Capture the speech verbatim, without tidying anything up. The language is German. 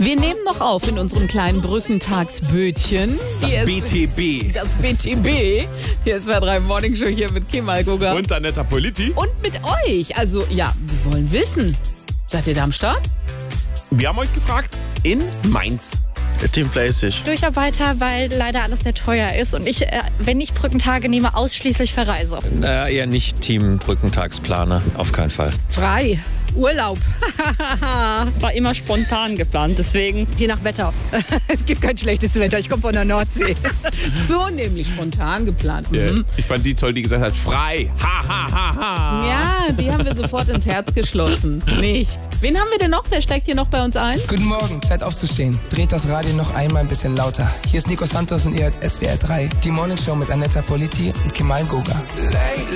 Wir nehmen noch auf in unserem kleinen Brückentagsbötchen. Das Hier B T B. Ist, das B T B. Hier ist S W R drei Morning Show hier mit Kemal Guga. Und Annetta Politi. Und mit euch. Also ja, wir wollen wissen. Seid ihr da am Start? Wir haben euch gefragt, in Mainz. Team fleißig. Durcharbeiter, weil leider alles sehr teuer ist und ich, äh, wenn ich Brückentage nehme, ausschließlich verreise. Naja, eher nicht Team Brückentagsplaner, auf keinen Fall. Frei. Urlaub. War immer spontan geplant, deswegen. Je nach Wetter. Es gibt kein schlechtes Wetter, ich komme von der Nordsee. So nämlich spontan geplant. Mhm. Ja, ich fand die toll, die gesagt hat, frei. Ha, ha, ha, ha. Ja, die haben wir sofort ins Herz geschlossen. Nicht. Wen haben wir denn noch? Wer steigt hier noch bei uns ein? Guten Morgen, Zeit aufzustehen. Dreht das Radio noch einmal ein bisschen lauter. Hier ist Nico Santos und ihr hört S W R drei. Die Morning Show mit Annetta Politi und Kemal Guga.